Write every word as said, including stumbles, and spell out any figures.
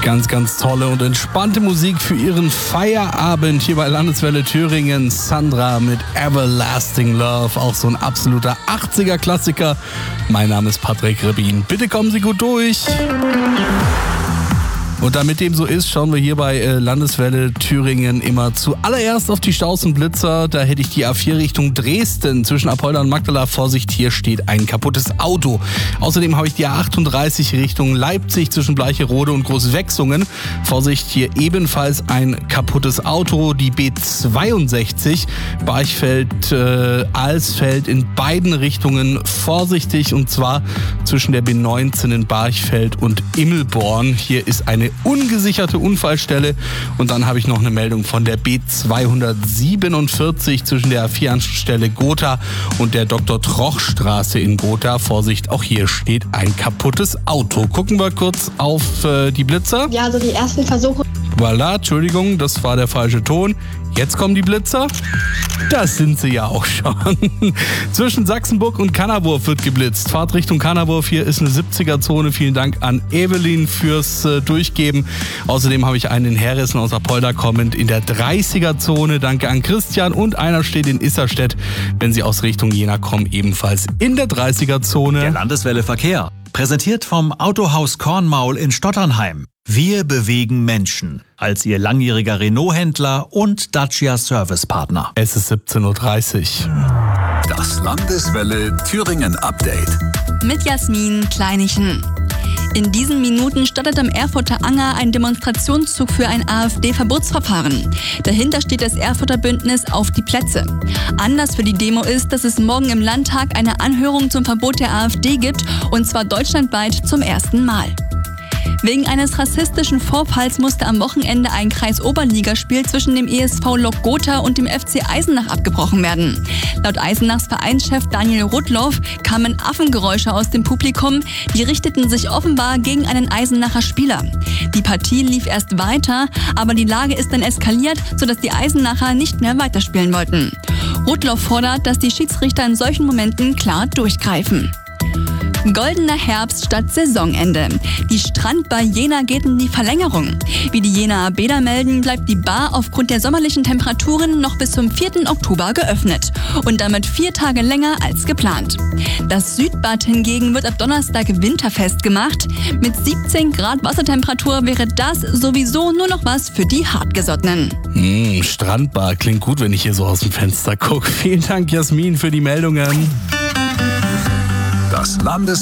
Ganz, ganz tolle und entspannte Musik für Ihren Feierabend hier bei Landeswelle Thüringen. Sandra mit Everlasting Love, auch so ein absoluter achtziger-Klassiker. Mein Name ist Patrick Rebin. Bitte kommen Sie gut durch. Und damit dem so ist, schauen wir hier bei äh, Landeswelle Thüringen immer zuallererst auf die Staus und Blitzer. Da hätte ich die A vier Richtung Dresden zwischen Apolda und Magdala. Vorsicht, hier steht ein kaputtes Auto. Außerdem habe ich die A achtunddreißig Richtung Leipzig zwischen Bleicherode und Großwechsungen. Vorsicht, hier ebenfalls ein kaputtes Auto. Die B zweiundsechzig Barchfeld, äh, Alsfeld in beiden Richtungen vorsichtig. Und zwar zwischen der B neunzehn in Barchfeld und Immelborn. Hier ist eine ungesicherte Unfallstelle. Und dann habe ich noch eine Meldung von der B zweihundertsiebenundvierzig zwischen der A vier Anschlussstelle Gotha und der Doktor Troch Straße in Gotha. Vorsicht, auch hier steht ein kaputtes Auto. Gucken wir kurz auf äh, die Blitzer. Ja, also die ersten Versuche. Voilà, Entschuldigung, das war der falsche Ton. Jetzt kommen die Blitzer. Das sind sie ja auch schon. Zwischen Sachsenburg und Kannerwurf wird geblitzt. Fahrt Richtung Kannerwurf. Hier ist eine siebziger-Zone. Vielen Dank an Evelyn fürs äh, Durchgeben. Außerdem habe ich einen in Herrissen aus Apolda kommend in der dreißiger-Zone. Danke an Christian. Und einer steht in Isserstedt, wenn Sie aus Richtung Jena kommen, ebenfalls in der dreißiger-Zone. Der Landeswelle Verkehr. Präsentiert vom Autohaus Kornmaul in Stotternheim. Wir bewegen Menschen. Als Ihr langjähriger Renault-Händler und Dacia Servicepartner. Es ist siebzehn Uhr dreißig. Das Landeswelle Thüringen Update. Mit Jasmin Kleinichen. In diesen Minuten startet am Erfurter Anger ein Demonstrationszug für ein AfD-Verbotsverfahren. Dahinter steht das Erfurter Bündnis Auf die Plätze. Anlass für die Demo ist, dass es morgen im Landtag eine Anhörung zum Verbot der AfD gibt, und zwar deutschlandweit zum ersten Mal. Wegen eines rassistischen Vorfalls musste am Wochenende ein Kreisoberligaspiel zwischen dem E S V Lok Gotha und dem F C Eisenach abgebrochen werden. Laut Eisenachs Vereinschef Daniel Rudloff kamen Affengeräusche aus dem Publikum, die richteten sich offenbar gegen einen Eisenacher Spieler. Die Partie lief erst weiter, aber die Lage ist dann eskaliert, sodass die Eisenacher nicht mehr weiterspielen wollten. Rudloff fordert, dass die Schiedsrichter in solchen Momenten klar durchgreifen. Goldener Herbst statt Saisonende. Die Strandbar Jena geht in die Verlängerung. Wie die Jenaer Bäder melden, bleibt die Bar aufgrund der sommerlichen Temperaturen noch bis zum vierten Oktober geöffnet. Und damit vier Tage länger als geplant. Das Südbad hingegen wird ab Donnerstag winterfest gemacht. Mit siebzehn Grad Wassertemperatur wäre das sowieso nur noch was für die Hartgesottenen. Mmh, Strandbar klingt gut, wenn ich hier so aus dem Fenster gucke. Vielen Dank, Jasmin, für die Meldungen. Das Landes